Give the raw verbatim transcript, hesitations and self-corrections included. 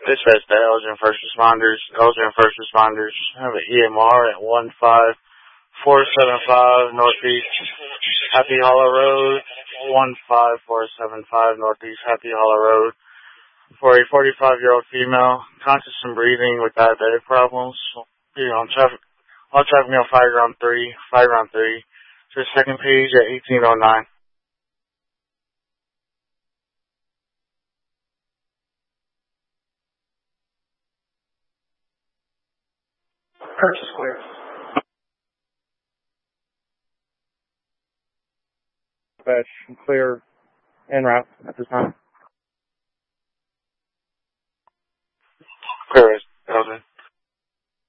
Dispatch to Elgin First Responders. Elgin First Responders have an E M R at one five four seven five Northeast Happy Hollow Road, one five four seven five Northeast Happy Hollow Road, for a forty-five-year-old female, conscious and breathing with diabetic problems. You know, on traffic, on traffic on Fire Ground three, Fire Ground three, to the second page at eighteen oh nine. Purchase clear. Dispatch, clear en route at this time.